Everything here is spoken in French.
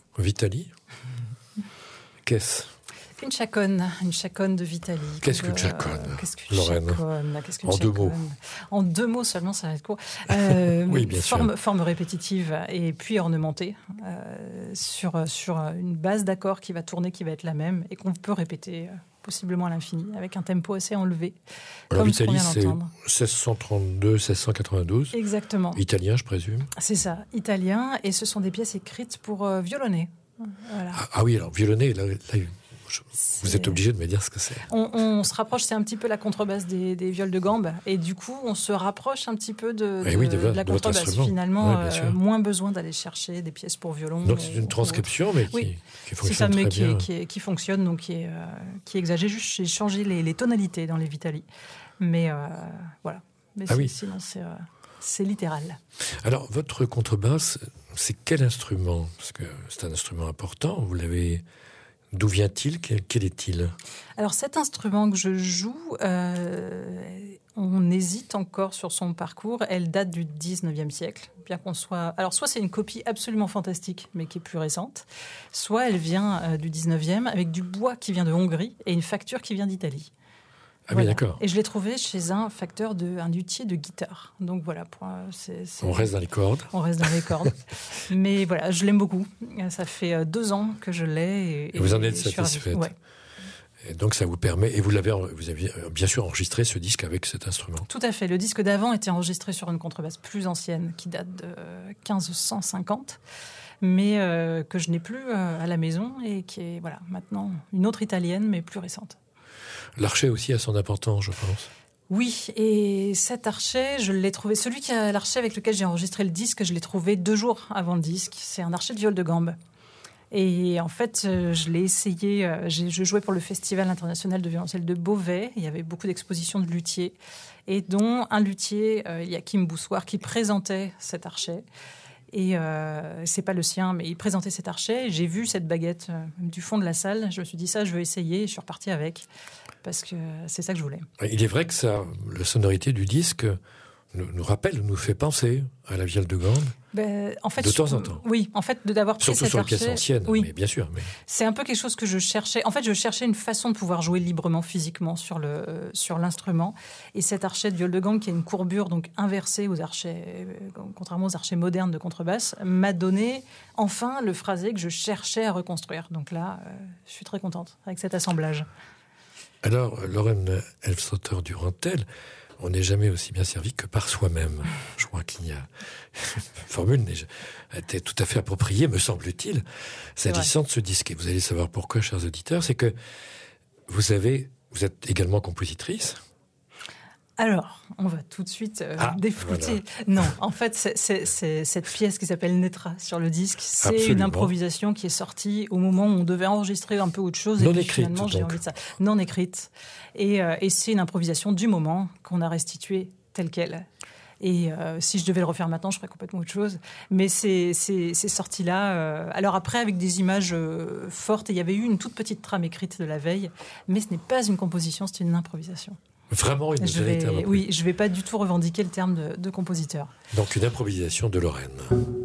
Vitali. Qu'est-ce ? Une chaconne de Vitali. Qu'est-ce qu'une chaconne, Lorraine ? En 2 mots. En 2 mots seulement, ça va être court. Oui, bien sûr. Forme répétitive et puis ornementée sur une base d'accords qui va tourner, qui va être la même et qu'on peut répéter possiblement à l'infini, avec un tempo assez enlevé. Alors Vitali, c'est 1632, 1692. Exactement. Italien, je présume. C'est ça, italien, et ce sont des pièces écrites pour violonner. Voilà. Ah oui, alors violonner, là vous êtes obligé de me dire ce que c'est. On se rapproche, c'est un petit peu la contrebasse des viols de gambe, et du coup, on se rapproche un petit peu de la contrebasse. Finalement, moins besoin d'aller chercher des pièces pour violon. Donc c'est une transcription, mais qui fonctionne très bien. Qui fonctionne, donc qui exagère. Juste, j'ai changé les tonalités dans les Vitali. Mais voilà. Mais sinon, c'est littéral. Alors, votre contrebasse, c'est quel instrument ? Parce que c'est un instrument important, vous l'avez... D'où vient-il ? Quel est-il ? Alors cet instrument que je joue, on hésite encore sur son parcours. Elle date du 19e siècle, bien qu'on soit... Alors soit c'est une copie absolument fantastique, mais qui est plus récente, soit elle vient du 19e avec du bois qui vient de Hongrie et une facture qui vient d'Italie. Ah oui, d'accord. Et je l'ai trouvé chez un luthier de guitare. Donc voilà. On reste dans les cordes. On reste dans les cordes. Mais voilà, je l'aime beaucoup. Ça fait 2 ans que je l'ai. Et vous en êtes satisfaite. Ouais. Et donc ça vous permet... Et vous avez bien sûr enregistré ce disque avec cet instrument. Tout à fait. Le disque d'avant était enregistré sur une contrebasse plus ancienne qui date de 1550. Mais que je n'ai plus à la maison et qui est maintenant une autre italienne, mais plus récente. L'archet aussi a son importance, je pense. Oui, et cet archet, je l'ai trouvé... Celui qui a l'archet avec lequel j'ai enregistré le disque, je l'ai trouvé 2 jours avant le disque. C'est un archet de viol de gambe. Et en fait, je l'ai essayé... Je jouais pour le Festival international de violoncelle de Beauvais. Il y avait beaucoup d'expositions de luthiers, et dont un luthier, Joachim Boussoir, qui présentait cet archet. Et c'est pas le sien, mais il présentait cet archet. Et j'ai vu cette baguette du fond de la salle. Je me suis dit, ça, je veux essayer. Et je suis repartie avec, parce que c'est ça que je voulais. Il est vrai que la sonorité du disque nous fait penser à la viole de gambe. En fait, de temps en temps. Oui, en fait, d'avoir pris surtout cet sur archet... les pièces anciennes, oui. Mais bien sûr. Mais... C'est un peu quelque chose que je cherchais. En fait, je cherchais une façon de pouvoir jouer librement, physiquement, sur l'instrument. Et cet archet de viol de gambe, qui a une courbure donc inversée aux archets, contrairement aux archets modernes de contrebasse, m'a donné enfin le phrasé que je cherchais à reconstruire. Donc là, je suis très contente avec cet assemblage. Alors, Lorraine Elfstrotter-Durantel, on n'est jamais aussi bien servi que par soi-même. Je crois qu'il y a une formule était tout à fait appropriée, me semble-t-il, s'agissant de ce disque. Et vous allez savoir pourquoi, chers auditeurs, c'est que vous êtes également compositrice. Alors, on va tout de suite déflouter. Voilà. Non, en fait, c'est cette pièce qui s'appelle Netra sur le disque. C'est Absolument. Une improvisation qui est sortie au moment où on devait enregistrer un peu autre chose. Non et puis, écrite, finalement, j'ai envie de ça. Non écrite. Et c'est une improvisation du moment qu'on a restituée telle qu'elle. Et si je devais le refaire maintenant, je ferais complètement autre chose. Mais c'est sorti là. Alors après, avec des images fortes, il y avait eu une toute petite trame écrite de la veille. Mais ce n'est pas une composition, c'est une improvisation. Vraiment une véritable... Oui, je ne vais pas du tout revendiquer le terme de compositeur. Donc une improvisation de Lorraine.